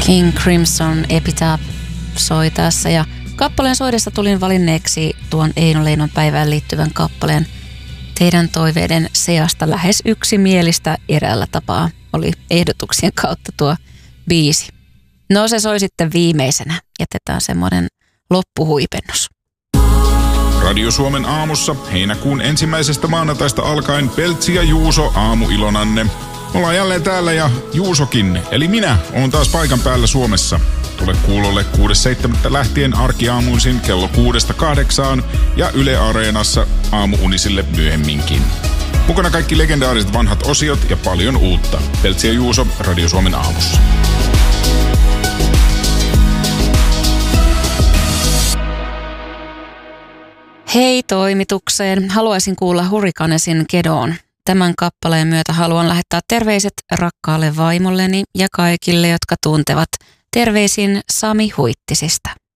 King Crimson Epitaph soi tässä ja kappaleen soidessa tulin valinneeksi tuon Eino Leinon päivään liittyvän kappaleen. Teidän toiveiden seasta lähes yksimielistä eräällä tapaa oli ehdotuksien kautta tuo biisi. No se soi sitten viimeisenä. Jätetään semmoinen loppuhuipennus. Radio Suomen aamussa heinäkuun 1. maanantaista alkaen Peltsi ja Juuso aamuilonanne. Ollaan jälleen täällä ja Juusokin, eli minä, oon taas paikan päällä Suomessa. Tule kuulolle 6.7. lähtien arkiaamuisin kello 6-8 ja Yle Areenassa aamuunisille myöhemminkin. Mukana kaikki legendaariset vanhat osiot ja paljon uutta. Peltsi ja Juuso Radio Suomen aamussa. Hei toimitukseen. Haluaisin kuulla Hurricanesin Get On. Tämän kappaleen myötä haluan lähettää terveiset rakkaalle vaimolleni ja kaikille, jotka tuntevat. Terveisin Sami Huittisista.